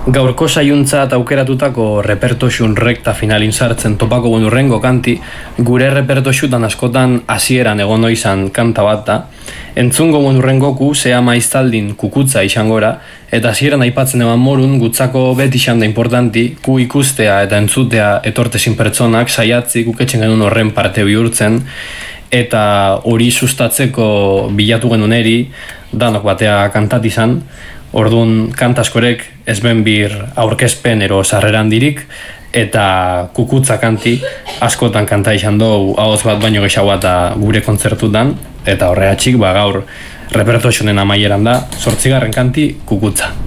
Gaurko saiuntzat aukeratutako repertoxun rekta finalin sartzen topako hurrengo kanti, gure repertoxutan askotan hasieran egon izan kanta bat da. Entzungo hurrengoku zea maiztaldin kukutza izangora, eta hasieran aipatzen eman morun gutzako beti izan da importanti, ku ikustea eta entzutea etortezin pertsonak saiatzi kuketzen genuen horren parte bihurtzen, eta hori sustatzeko bilatu genuen eri, danok batea kantat izan. Orduan kantaskorek ez benbir aurkezpen ero sarreran dirik, eta kukutza kanti askotan kanta izan dugu ahoz bat baino gehiagoa eta gure kontzertutan, eta horregatxik gaur repertoxonen amaieran da 8. kanti kukutza.